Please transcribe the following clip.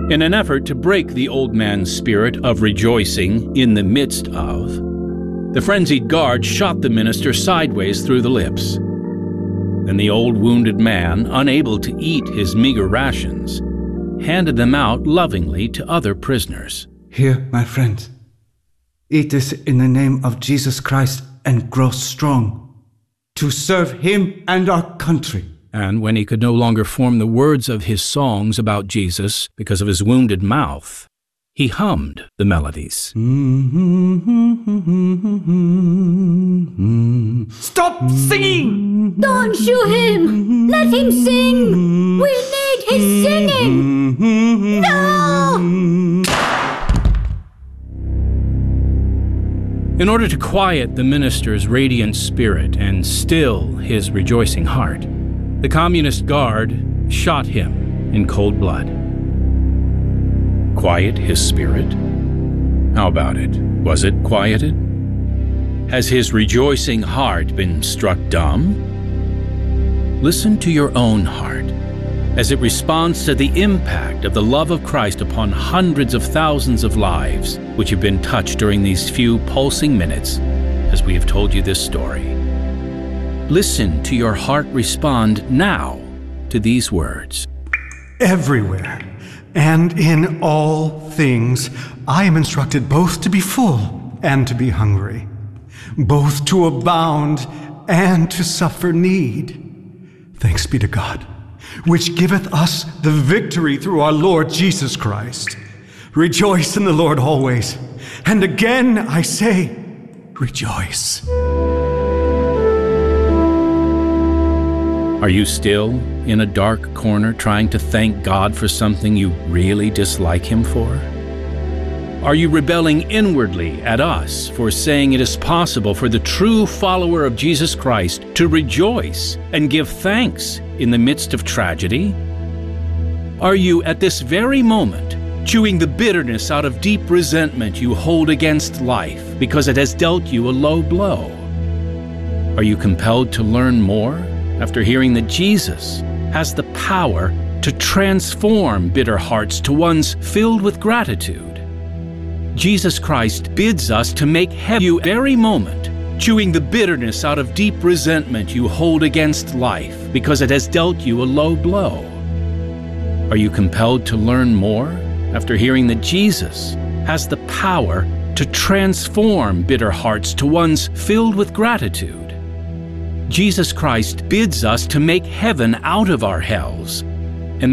In an effort to break the old man's spirit of rejoicing in the midst of, the frenzied guard shot the minister sideways through the lips. Then the old wounded man, unable to eat his meager rations, handed them out lovingly to other prisoners. Here, my friends, eat this in the name of Jesus Christ and grow strong to serve him and our country. And when he could no longer form the words of his songs about Jesus because of his wounded mouth, he hummed the melodies. Stop singing! Don't shoot him! Let him sing! We need his singing! No! In order to quiet the minister's radiant spirit and still his rejoicing heart, the communist guard shot him in cold blood. Quiet his spirit? How about it? Was it quieted? Has his rejoicing heart been struck dumb? Listen to your own heart as it responds to the impact of the love of Christ upon hundreds of thousands of lives which have been touched during these few pulsing minutes as we have told you this story. Listen to your heart respond now to these words. Everywhere and in all things, I am instructed both to be full and to be hungry, both to abound and to suffer need. Thanks be to God, which giveth us the victory through our Lord Jesus Christ. Rejoice in the Lord always, and again I say, rejoice. Are you still in a dark corner trying to thank God for something you really dislike Him for? Are you rebelling inwardly at us for saying it is possible for the true follower of Jesus Christ to rejoice and give thanks in the midst of tragedy? Are you at this very moment chewing the bitterness out of deep resentment you hold against life because it has dealt you a low blow? Are you compelled to learn more after hearing that Jesus has the power to transform bitter hearts to ones filled with gratitude? Jesus Christ bids us to make heaven you very moment, chewing the bitterness out of deep resentment you hold against life because it has dealt you a low blow. Are you compelled to learn more after hearing that Jesus has the power to transform bitter hearts to ones filled with gratitude? Jesus Christ bids us to make heaven out of our hells